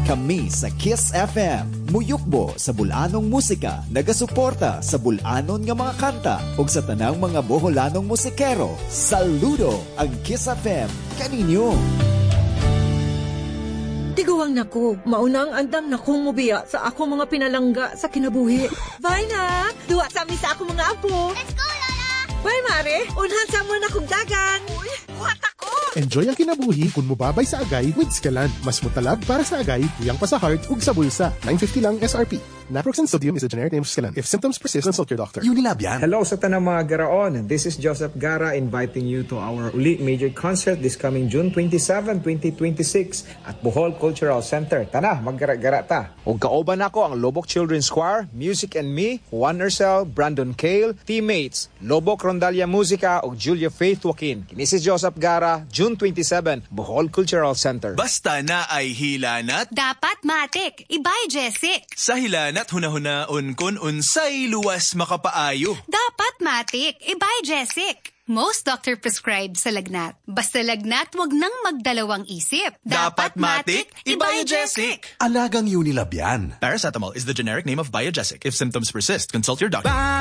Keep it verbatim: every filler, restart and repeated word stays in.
Kami sa Kiss F M, muyukbo sa bulanong musika, nagasuporta sa bulanon nga mga kanta ug sa tanang mga boholanong musikero. Saludo ang Kiss F M kaninyo. Tiguang nako, maunang andam na kong mubiya sa ako mga pinalangga sa kinabuhi. Bye na! Duwa sa amin sa ako mga apo. Let's go, Lola! Bye, Mare! Unhan sa mo na kong dagan. Uy, buhat ako! Enjoy ang kinabuhi kung mubabay sa agay with Scalan. Mas mutalab para sa agay, tuyang pa sa heart ug sa bulsa. nine fifty lang S R P. Naproxen sodium is a generic name of Scalan. If symptoms persist, consult your doctor. Unilab yan. Hello sa tanang mga garaon. This is Joseph Gara inviting you to our Uli Major Concert this coming June twenty-seventh, twenty twenty-six at Bohol Cultural Center. Tana, maggara-gara ta. Ug kaoban ako ang Lobok Children's Choir, Music and Me, Juan Urcel, Brandon Cale, teammates, Lobok Rondalia Musica ug Julia Faith Joaquin. Kini si Joseph Gara, June twenty-seventh, Bohol Cultural Center. Basta na ay hilanat. Dapat matik. Ibay, Jessic. Sa hilanat hunahunaon kun unsay luwas makapaayo. Dapat matik. Ibay, Jessic. Most doctor prescribed sa lagnat. Basta lagnat, wag nang magdalawang isip. Dapat matik. Ibay, Jessic. Alagang Unilab yan. Paracetamol is the generic name of Biogesic. If symptoms persist, consult your doctor.